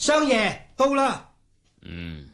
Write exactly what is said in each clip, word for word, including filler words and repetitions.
相爺到啦。 嗯，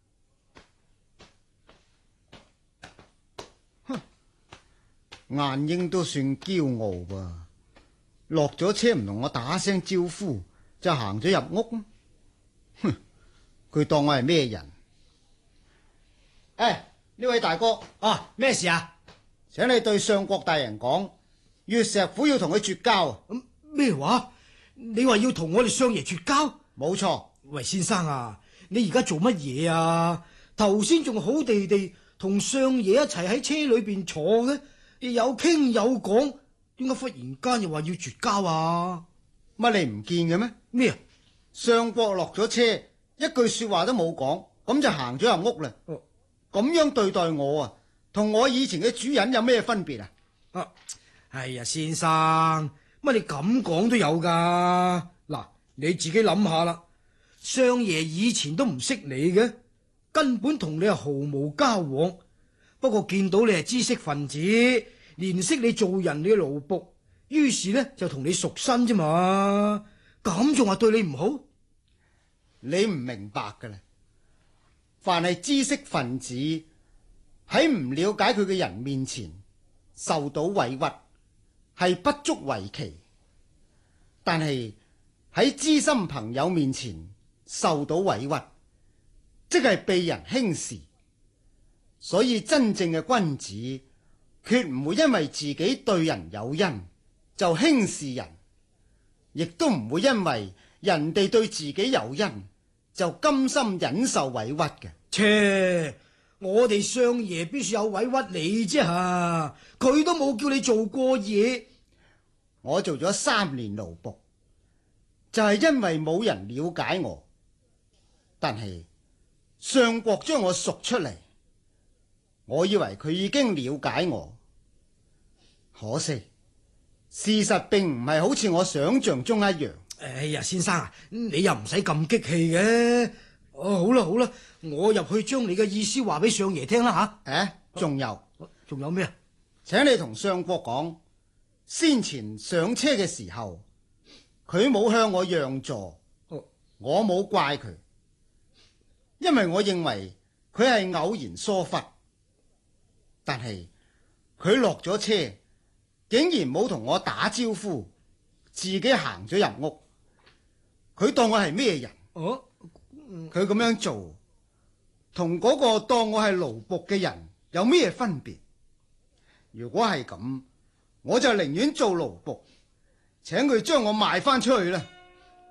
晏英都算驕傲噃，落咗車唔同我打聲招呼就行咗入屋。哼，佢當我係咩人？誒，呢位大哥啊，咩事啊？ 請你對相國大人講，月石府要同佢絕交啊！ 咩話？你話要同我哋相爺絕交？ 冇錯。 喂，先生啊，你而家做乜嘢啊？頭先仲好地地同相爺一齊喺車裏邊坐嘅，有傾有講，點解忽然間又話要絕交啊？ 乜你唔見嘅咩？ 咩啊？ 相國落咗車，一句說話都冇講，咁就行咗入屋啦。咁、哦、樣對待我啊，同我以前嘅主人有咩分別啊？ 啊，哎呀，先生，乜你咁講都有噶？嗱，你自己諗下啦。相爺以前都唔識你嘅，根本同你係毫無交往。不過見到你係知識分子，憐惜你做人你嘅奴僕，於是呢就同你贖身啫嘛。咁仲話對你唔好？ 你唔明白噶啦。凡係知識分子喺唔了解佢嘅人面前受到委屈，係不足為奇；但係喺知心朋友面前受到委屈，即係被人輕視。所以真正嘅君子，決唔會因為自己對人有恩就輕視人，亦都唔會因為人哋對自己有恩就甘心忍受委屈嘅。 切，我哋相爺必須有委屈你啫吓，佢都冇叫你做過嘢。 我做咗三年奴僕，就係因為冇人了解我。但係相國將我贖出嚟，我以為佢已經了解我，可惜事實並唔係好似我想象中一樣。 哎呀，先生啊，你又唔使咁激氣嘅。哦，好啦好啦，我入去將你嘅意思話俾相爺聽啦吓。 誒，仲有， 仲有咩啊？ 請你同相國講，先前上車嘅時候，佢冇向我讓座， 哦、 我冇怪佢，因為我認為佢係偶然疏忽。但係佢落咗車，竟然冇同我打招呼，自己行咗入屋。佢當我係咩人？ 哦， 佢咁樣做，同嗰個當我係奴僕嘅人有咩分別？如果係咁，我就寧願做奴僕，請佢將我賣翻出去啦。